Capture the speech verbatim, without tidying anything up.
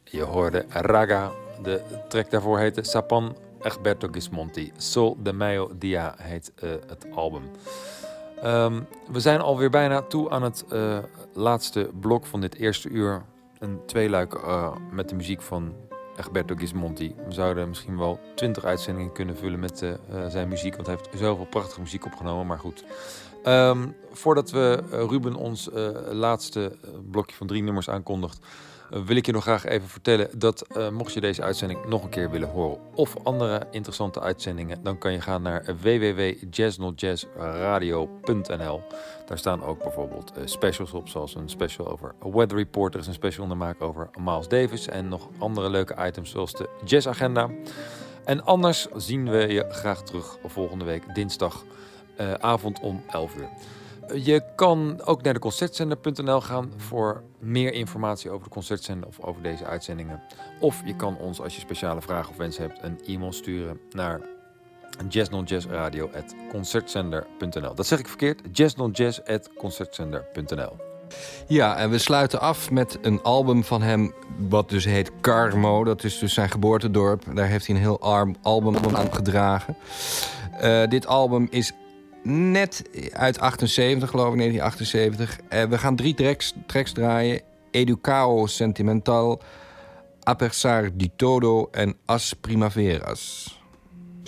Je hoorde Raga. De track daarvoor heette Sapan Egberto Gismonti. Sol de Mayo Dia heet uh, het album. Um, we zijn alweer bijna toe aan het uh, laatste blok van dit eerste uur. Een tweeluik uh, met de muziek van Egberto Gismonti. We zouden misschien wel twintig uitzendingen kunnen vullen met uh, zijn muziek. Want hij heeft zoveel prachtige muziek opgenomen, maar goed. Um, voordat we uh, Ruben ons uh, laatste blokje van drie nummers aankondigt, uh, wil ik je nog graag even vertellen dat uh, mocht je deze uitzending nog een keer willen horen of andere interessante uitzendingen, dan kan je gaan naar w w w punt jazz not jazz radio punt n l. Daar staan ook bijvoorbeeld uh, specials op, zoals een special over A Weather Report. Er is een special ondermaak over Miles Davis en nog andere leuke items zoals de jazzagenda. En anders zien we je graag terug volgende week dinsdag uh, avond om elf uur. Je kan ook naar de concertzender punt n l gaan voor meer informatie over de concertzender of over deze uitzendingen. Of je kan ons, als je speciale vragen of wensen hebt, een e-mail sturen naar jazz not jazz radio at concertzender punt n l. Dat zeg ik verkeerd, jazz not jazz at concertzender punt n l. Ja, en we sluiten af met een album van hem, wat dus heet Carmo. Dat is dus zijn geboortedorp. Daar heeft hij een heel arm album aan gedragen. Uh, dit album is net uit achtenzeventig, geloof ik, negentien achtenzeventig. Uh, we gaan drie tracks, tracks draaien. Educao Sentimental, A Pesar di Todo en As Primaveras.